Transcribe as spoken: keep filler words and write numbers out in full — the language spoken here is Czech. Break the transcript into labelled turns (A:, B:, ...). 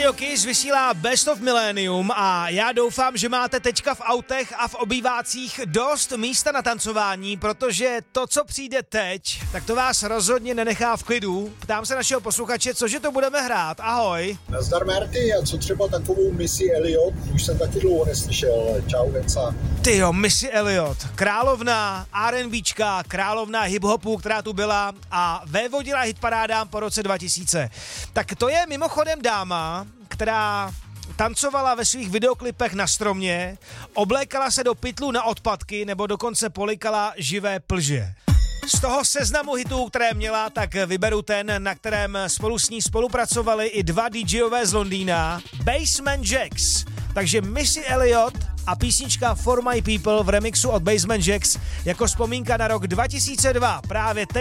A: Radio Kiss vysílá Best of Millennium a já doufám, že máte teďka v autech a v obývácích dost místa na tancování, protože to, co přijde teď, tak to vás rozhodně nenechá v klidu. Ptám se našeho posluchače, cože to budeme hrát. Ahoj.
B: Nazdar Marty, a co třeba takovou Missy Elliott? Už jsem taky dlouho neslyšel. Čau, Venca.
A: Tyjo, Missy Elliott, královna RandBčka, královna hiphopu, která tu byla a vévodila hitparádám po roce dva tisíce. Tak to je mimochodem dáma, která tancovala ve svých videoklipech na stromě, oblékala se do pytlu na odpadky nebo dokonce polikala živé plže. Z toho seznamu hitů, které měla, tak vyberu ten, na kterém spolu s ní spolupracovali i dva DJové z Londýna, Basement Jaxx. Takže Missy Elliott a písnička For My People v remixu od Basement Jaxx jako vzpomínka na rok dva tisíce dva. Právě teď